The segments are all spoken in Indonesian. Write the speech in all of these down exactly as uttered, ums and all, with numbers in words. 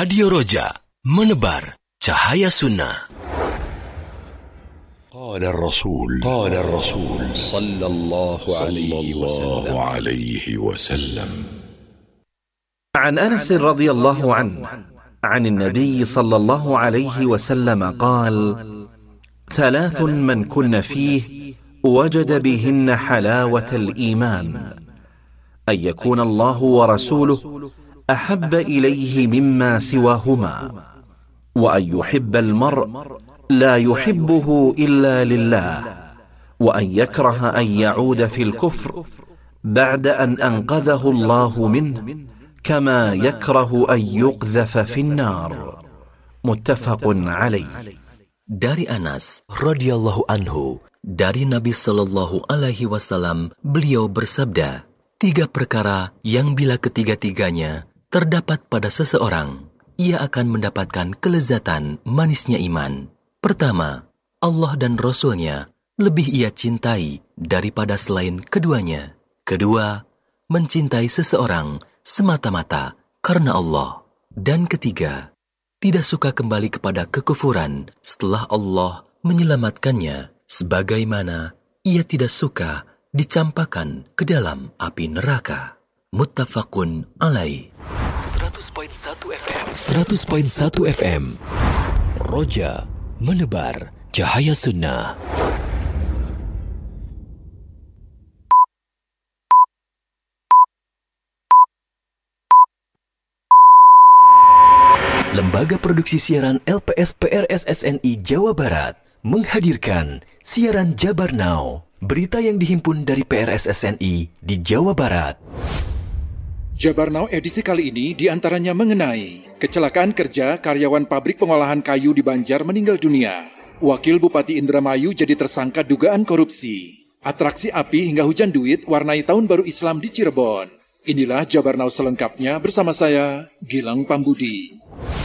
Radio Roja, menebar cahaya sunnah. قال الرسول قال الرسول صلى الله عليه وسلم عن أنس رضي الله عنه عن النبي صلى الله عليه وسلم قال: ثلاث من كن فيه وجد بهن حلاوة الإيمان: أن يكون الله ورسوله أحب إليه مما سواهما، وأن يحب المرء لا يحبه إلا لله، وأن يكره أن يعود في الكفر بعد أن أنقذه الله منه كما يكره أن يقذف في النار. متفق عليه. Dari Anas radhiyallahu anhu, dari Nabi sallallahu alaihi wasallam, beliau bersabda, tiga perkara yang bila ketiga-tiganya terdapat pada seseorang, ia akan mendapatkan kelezatan manisnya iman. Pertama, Allah dan Rasul-Nya lebih ia cintai daripada selain keduanya. Kedua, mencintai seseorang semata-mata karena Allah. Dan ketiga, tidak suka kembali kepada kekufuran setelah Allah menyelamatkannya, sebagaimana ia tidak suka dicampakkan ke dalam api neraka. Muttafaqun alaih. seratus koma satu F M seratus koma satu F M Roja, menebar cahaya sunnah. Lembaga Produksi Siaran L P S P R S S N I Jawa Barat menghadirkan siaran Jabar Now, berita yang dihimpun dari P R S S N I di Jawa Barat. Jabar Now edisi kali ini diantaranya mengenai kecelakaan kerja karyawan pabrik pengolahan kayu di Banjar meninggal dunia. Wakil Bupati Indramayu jadi tersangka dugaan korupsi. Atraksi api hingga hujan duit warnai Tahun Baru Islam di Cirebon. Inilah Jabar Now selengkapnya bersama saya, Gilang Pambudi.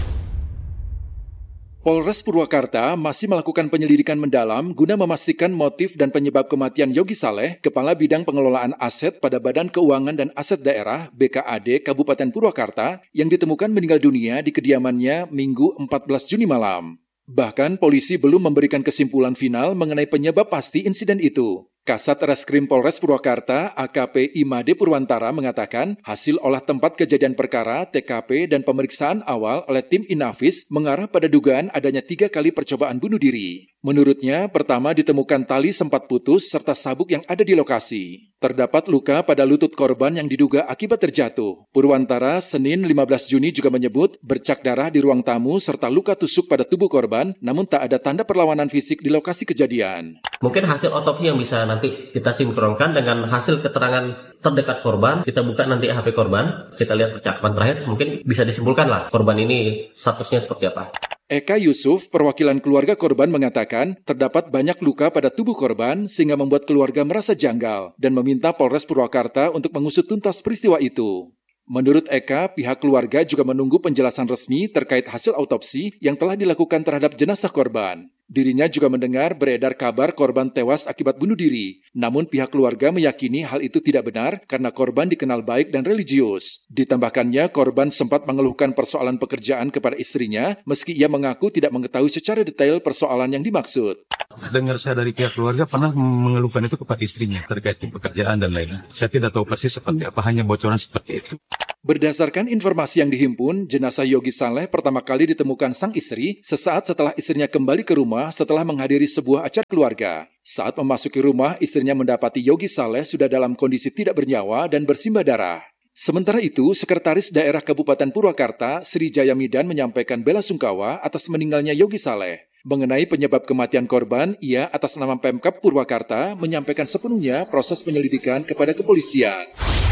Polres Purwakarta masih melakukan penyelidikan mendalam guna memastikan motif dan penyebab kematian Yogi Saleh, Kepala Bidang Pengelolaan Aset pada Badan Keuangan dan Aset Daerah B K A D Kabupaten Purwakarta yang ditemukan meninggal dunia di kediamannya Minggu empat belas Juni malam. Bahkan polisi belum memberikan kesimpulan final mengenai penyebab pasti insiden itu. Kasat Reskrim Polres Purwakarta A K P Imade Purwantara mengatakan hasil olah tempat kejadian perkara T K P dan pemeriksaan awal oleh tim Inafis mengarah pada dugaan adanya tiga kali percobaan bunuh diri. Menurutnya, pertama ditemukan tali sempat putus serta sabuk yang ada di lokasi. Terdapat luka pada lutut korban yang diduga akibat terjatuh. Purwantara Senin lima belas Juni juga menyebut bercak darah di ruang tamu serta luka tusuk pada tubuh korban, namun tak ada tanda perlawanan fisik di lokasi kejadian. Mungkin hasil otopsi yang bisa nanti kita sinkronkan dengan hasil keterangan terdekat korban. Kita buka nanti H P korban, kita lihat percakapan terakhir, mungkin bisa disimpulkan lah korban ini statusnya seperti apa. Eka Yusuf, perwakilan keluarga korban mengatakan terdapat banyak luka pada tubuh korban sehingga membuat keluarga merasa janggal dan meminta Polres Purwakarta untuk mengusut tuntas peristiwa itu. Menurut Eka, pihak keluarga juga menunggu penjelasan resmi terkait hasil autopsi yang telah dilakukan terhadap jenazah korban. Dirinya juga mendengar beredar kabar korban tewas akibat bunuh diri. Namun pihak keluarga meyakini hal itu tidak benar karena korban dikenal baik dan religius. Ditambahkannya, korban sempat mengeluhkan persoalan pekerjaan kepada istrinya meski ia mengaku tidak mengetahui secara detail persoalan yang dimaksud. Dengar saya dari pihak keluarga pernah mengeluhkan itu kepada istrinya terkait pekerjaan dan lain-lain. Saya tidak tahu persis seperti apa, hanya bocoran seperti itu. Berdasarkan informasi yang dihimpun, jenazah Yogi Saleh pertama kali ditemukan sang istri sesaat setelah istrinya kembali ke rumah setelah menghadiri sebuah acara keluarga. Saat memasuki rumah, istrinya mendapati Yogi Saleh sudah dalam kondisi tidak bernyawa dan bersimbah darah. Sementara itu, Sekretaris Daerah Kabupaten Purwakarta, Sri Jaya Midan menyampaikan bela sungkawa atas meninggalnya Yogi Saleh. Mengenai penyebab kematian korban, ia atas nama Pemkab Purwakarta menyampaikan sepenuhnya proses penyelidikan kepada kepolisian.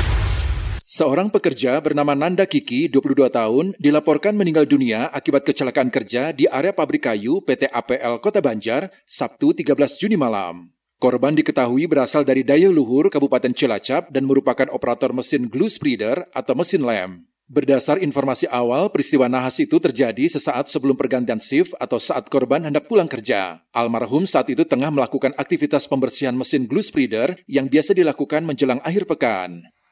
Seorang pekerja bernama Nanda Kiki, dua puluh dua tahun, dilaporkan meninggal dunia akibat kecelakaan kerja di area pabrik kayu P T A P L Kota Banjar, Sabtu tiga belas Juni malam. Korban diketahui berasal dari Dayeuhluhur, Kabupaten Cilacap dan merupakan operator mesin glue spreader atau mesin lem. Berdasar informasi awal, peristiwa nahas itu terjadi sesaat sebelum pergantian shift atau saat korban hendak pulang kerja. Almarhum saat itu tengah melakukan aktivitas pembersihan mesin glue spreader yang biasa dilakukan menjelang akhir pekan.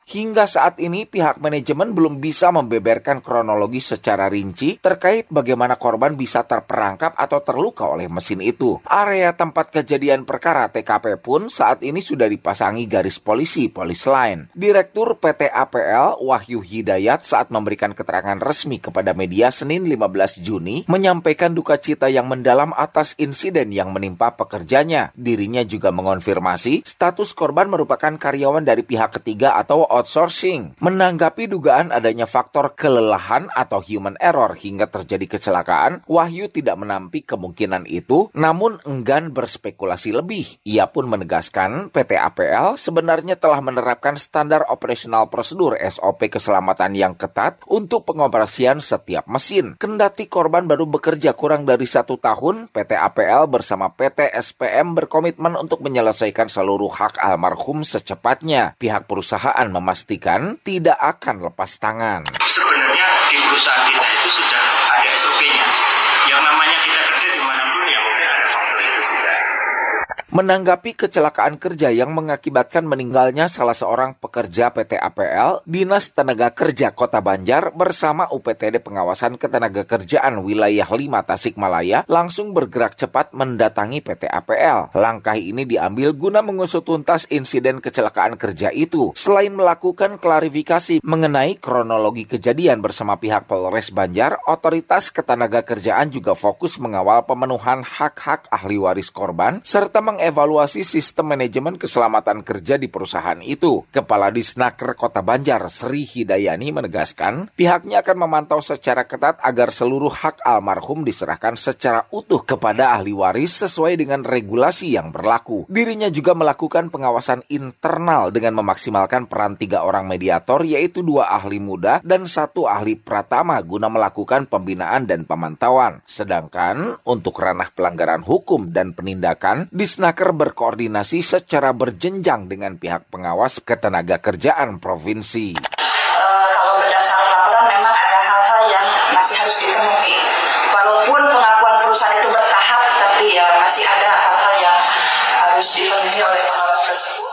Hingga saat ini pihak manajemen belum bisa membeberkan kronologi secara rinci terkait bagaimana korban bisa terperangkap atau terluka oleh mesin itu. Area tempat kejadian perkara T K P pun saat ini sudah dipasangi garis polisi, polis line. Direktur P T A P L Wahyu Hidayat saat memberikan keterangan resmi kepada media Senin lima belas Juni menyampaikan duka cita yang mendalam atas insiden yang menimpa pekerjanya. Dirinya juga mengonfirmasi status korban merupakan karyawan dari pihak ketiga atau outsourcing. Menanggapi dugaan adanya faktor kelelahan atau human error hingga terjadi kecelakaan, Wahyu tidak menampik kemungkinan itu, namun enggan berspekulasi lebih. Ia pun menegaskan P T A P L sebenarnya telah menerapkan standar operasional prosedur S O P keselamatan yang ketat untuk pengoperasian setiap mesin. Kendati korban baru bekerja kurang dari satu tahun, P T A P L bersama P T S P M berkomitmen untuk menyelesaikan seluruh hak almarhum secepatnya. Pihak perusahaan memastikan tidak akan lepas tangan. Sebenarnya di perusahaan kita itu sudah ada S O P-nya. Yang namanya kita kerja di mana pun ya mungkin ada faktor itu juga. Menanggapi kecelakaan kerja yang mengakibatkan meninggalnya salah seorang pekerja P T A P L, Dinas Tenaga Kerja Kota Banjar bersama U P T D Pengawasan Ketenagakerjaan Wilayah lima Tasikmalaya langsung bergerak cepat mendatangi P T A P L. Langkah ini diambil guna mengusut tuntas insiden kecelakaan kerja itu. Selain melakukan klarifikasi mengenai kronologi kejadian bersama pihak Polres Banjar, Otoritas Ketenagakerjaan juga fokus mengawal pemenuhan hak-hak ahli waris korban serta mengevaluasi sistem manajemen keselamatan kerja di perusahaan itu. Kepala Disnaker Kota Banjar, Sri Hidayani menegaskan, pihaknya akan memantau secara ketat agar seluruh hak almarhum diserahkan secara utuh kepada ahli waris sesuai dengan regulasi yang berlaku. Dirinya juga melakukan pengawasan internal dengan memaksimalkan peran tiga orang mediator, yaitu dua ahli muda dan satu ahli pratama guna melakukan pembinaan dan pemantauan. Sedangkan untuk ranah pelanggaran hukum dan penindakan, Disnaker berkoordinasi secara berjenjang dengan pihak pengawas Ketenagakerjaan Provinsi. Uh, kalau berdasarkan laporan memang ada hal-hal yang masih harus dipenuhi. Walaupun pengakuan perusahaan itu bertahap, tapi ya masih ada hal-hal yang harus dipenuhi oleh pengawas tersebut.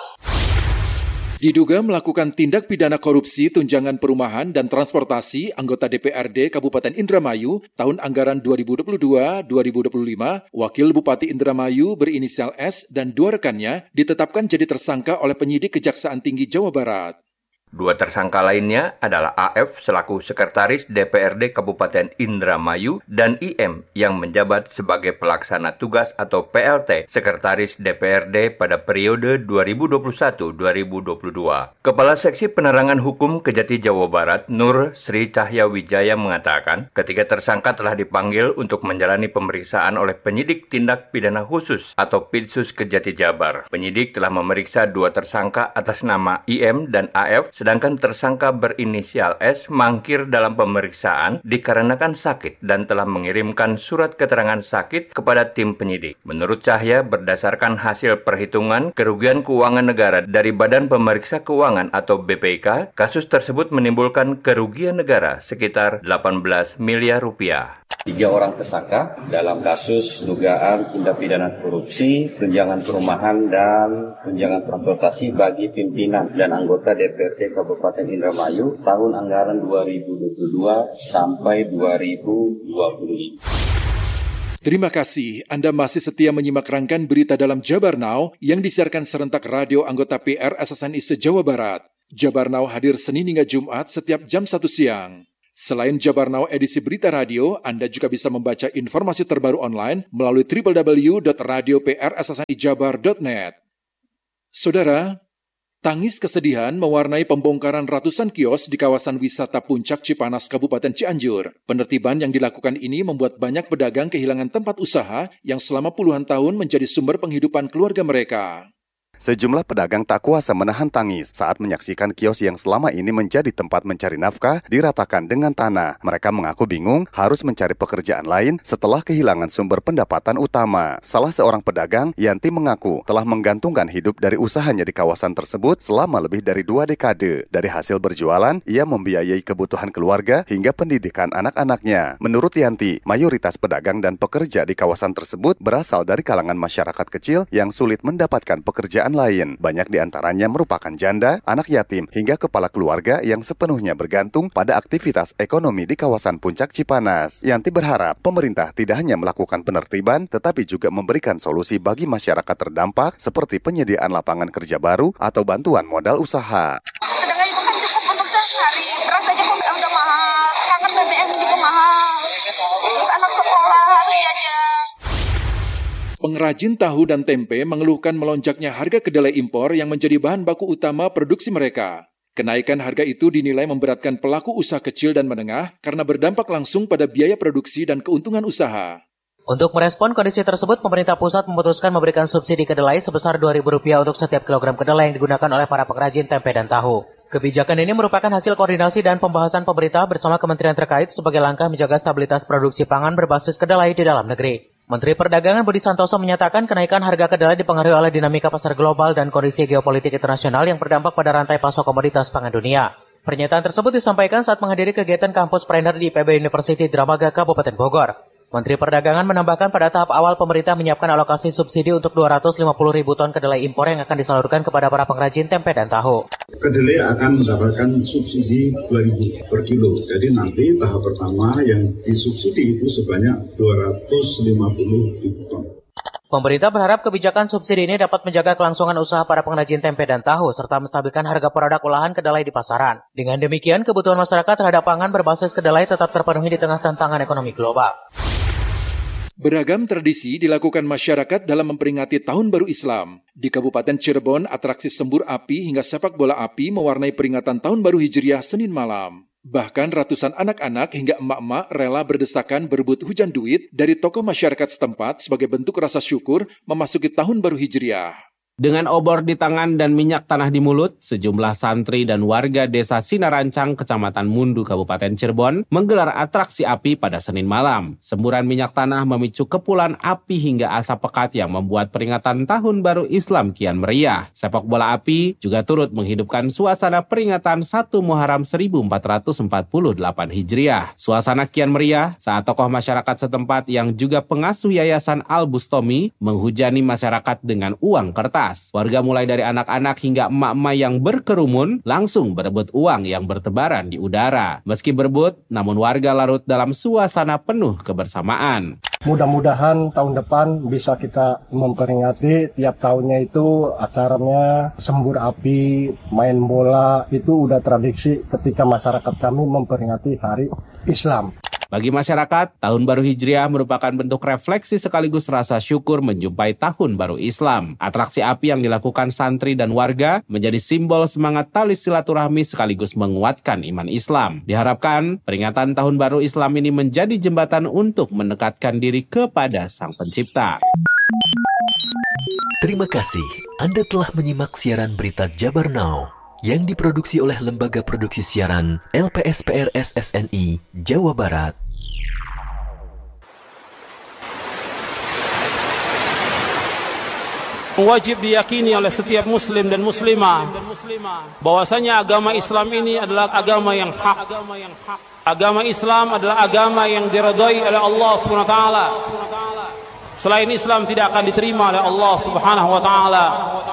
Diduga melakukan tindak pidana korupsi tunjangan perumahan dan transportasi anggota D P R D Kabupaten Indramayu tahun anggaran dua ribu dua puluh dua dua ribu dua puluh lima, Wakil Bupati Indramayu berinisial S dan dua rekannya ditetapkan jadi tersangka oleh penyidik Kejaksaan Tinggi Jawa Barat. Dua tersangka lainnya adalah A F selaku Sekretaris D P R D Kabupaten Indramayu dan I M yang menjabat sebagai pelaksana tugas atau P L T Sekretaris D P R D pada periode dua ribu dua puluh satu sampai dua ribu dua puluh dua. Kepala Seksi Penerangan Hukum Kejati Jawa Barat, Nur Sri Cahya Wijaya mengatakan, ketiga tersangka telah dipanggil untuk menjalani pemeriksaan oleh penyidik tindak pidana khusus atau Pidsus Kejati Jabar. Penyidik telah memeriksa dua tersangka atas nama I M dan A F, sedangkan tersangka berinisial S mangkir dalam pemeriksaan dikarenakan sakit dan telah mengirimkan surat keterangan sakit kepada tim penyidik. Menurut Cahya, berdasarkan hasil perhitungan kerugian keuangan negara dari Badan Pemeriksa Keuangan atau B P K, kasus tersebut menimbulkan kerugian negara sekitar delapan belas miliar rupiah. Tiga orang tersangka dalam kasus dugaan tindak pidana korupsi, tunjangan perumahan, dan tunjangan transportasi bagi pimpinan dan anggota D P R D Kabupaten Indramayu tahun anggaran dua ribu dua puluh dua sampai dua ribu dua puluh lima. Terima kasih Anda masih setia menyimak rangkaian berita dalam Jabar Now yang disiarkan serentak radio anggota P R S S N I se-Jawa Barat. Jabar Now hadir Senin hingga Jumat setiap jam satu siang. Selain Jabar Now edisi berita radio, Anda juga bisa membaca informasi terbaru online melalui w w w dot radio p r s s n i jabar dot net. Saudara, tangis kesedihan mewarnai pembongkaran ratusan kios di kawasan wisata Puncak Cipanas, Kabupaten Cianjur. Penertiban yang dilakukan ini membuat banyak pedagang kehilangan tempat usaha yang selama puluhan tahun menjadi sumber penghidupan keluarga mereka. Sejumlah pedagang tak kuasa menahan tangis saat menyaksikan kios yang selama ini menjadi tempat mencari nafkah diratakan dengan tanah. Mereka mengaku bingung harus mencari pekerjaan lain setelah kehilangan sumber pendapatan utama. Salah seorang pedagang, Yanti, mengaku telah menggantungkan hidup dari usahanya di kawasan tersebut selama lebih dari dua dekade. Dari hasil berjualan, ia membiayai kebutuhan keluarga hingga pendidikan anak-anaknya. Menurut Yanti, mayoritas pedagang dan pekerja di kawasan tersebut berasal dari kalangan masyarakat kecil yang sulit mendapatkan pekerjaan pekerjaan lain. Banyak di antaranya merupakan janda, anak yatim, hingga kepala keluarga yang sepenuhnya bergantung pada aktivitas ekonomi di kawasan Puncak Cipanas. Yanti berharap pemerintah tidak hanya melakukan penertiban, tetapi juga memberikan solusi bagi masyarakat terdampak seperti penyediaan lapangan kerja baru atau bantuan modal usaha. Sedangkan itu kan cukup untuk sehari, beras aja kok udah mahal, sekarang B B M juga mahal, terus anak sekolah harus jajan. Pengrajin tahu dan tempe mengeluhkan melonjaknya harga kedelai impor yang menjadi bahan baku utama produksi mereka. Kenaikan harga itu dinilai memberatkan pelaku usaha kecil dan menengah karena berdampak langsung pada biaya produksi dan keuntungan usaha. Untuk merespon kondisi tersebut, pemerintah pusat memutuskan memberikan subsidi kedelai sebesar dua ribu rupiah untuk setiap kilogram kedelai yang digunakan oleh para pengrajin tempe dan tahu. Kebijakan ini merupakan hasil koordinasi dan pembahasan pemerintah bersama kementerian terkait sebagai langkah menjaga stabilitas produksi pangan berbasis kedelai di dalam negeri. Menteri Perdagangan Budi Santoso menyatakan kenaikan harga kedelai dipengaruhi oleh dinamika pasar global dan kondisi geopolitik internasional yang berdampak pada rantai pasok komoditas pangan dunia. Pernyataan tersebut disampaikan saat menghadiri kegiatan kampus Trainer di I P B University Dramaga Kabupaten Bogor. Menteri Perdagangan menambahkan pada tahap awal pemerintah menyiapkan alokasi subsidi untuk dua ratus lima puluh ribu ton kedelai impor yang akan disalurkan kepada para pengrajin tempe dan tahu. Kedelai akan mendapatkan subsidi dua ribu per kilo. Jadi nanti tahap pertama yang disubsidi itu sebanyak dua ratus lima puluh ribu ton. Pemerintah berharap kebijakan subsidi ini dapat menjaga kelangsungan usaha para pengrajin tempe dan tahu serta menstabilkan harga produk olahan kedelai di pasaran. Dengan demikian, kebutuhan masyarakat terhadap pangan berbasis kedelai tetap terpenuhi di tengah tantangan ekonomi global. Beragam tradisi dilakukan masyarakat dalam memperingati Tahun Baru Islam. Di Kabupaten Cirebon, atraksi sembur api hingga sepak bola api mewarnai peringatan Tahun Baru Hijriah Senin malam. Bahkan ratusan anak-anak hingga emak-emak rela berdesakan berebut hujan duit dari tokoh masyarakat setempat sebagai bentuk rasa syukur memasuki Tahun Baru Hijriah. Dengan obor di tangan dan minyak tanah di mulut, sejumlah santri dan warga desa Sinarancang, Kecamatan Mundu, Kabupaten Cirebon, menggelar atraksi api pada Senin malam. Semburan minyak tanah memicu kepulan api hingga asap pekat yang membuat peringatan Tahun Baru Islam kian meriah. Sepak bola api juga turut menghidupkan suasana peringatan satu Muharram seribu empat ratus empat puluh delapan Hijriah. Suasana kian meriah saat tokoh masyarakat setempat yang juga pengasuh Yayasan Al-Bustomi menghujani masyarakat dengan uang kertas. Warga mulai dari anak-anak hingga emak-emak yang berkerumun langsung berebut uang yang bertebaran di udara. Meski berebut, namun warga larut dalam suasana penuh kebersamaan. Mudah-mudahan tahun depan bisa kita memperingati tiap tahunnya itu acaranya sembur api, main bola, itu udah tradisi ketika masyarakat kami memperingati Hari Islam. Bagi masyarakat, Tahun Baru Hijriah merupakan bentuk refleksi sekaligus rasa syukur menjumpai Tahun Baru Islam. Atraksi api yang dilakukan santri dan warga menjadi simbol semangat tali silaturahmi sekaligus menguatkan iman Islam. Diharapkan, peringatan Tahun Baru Islam ini menjadi jembatan untuk mendekatkan diri kepada Sang Pencipta. Terima kasih Anda telah menyimak siaran berita Jabar Now yang diproduksi oleh Lembaga Produksi Siaran L P S P R S S N I Jawa Barat. Wajib diyakini oleh setiap muslim dan muslimah bahwasanya agama Islam ini adalah agama yang hak. Agama Islam adalah agama yang diridhai oleh Allah Subhanahu wa taala. Selain Islam tidak akan diterima oleh Allah Subhanahu wa taala.